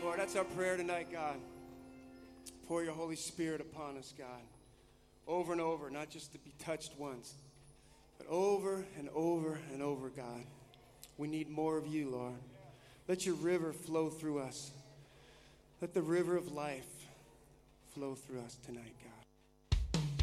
Lord. That's our prayer tonight, God. Pour your Holy Spirit upon us, God. Over and over, not just to be touched once, but over and over and over, God. We need more of you, Lord. Let your river flow through us. Let the river of life flow through us tonight, God.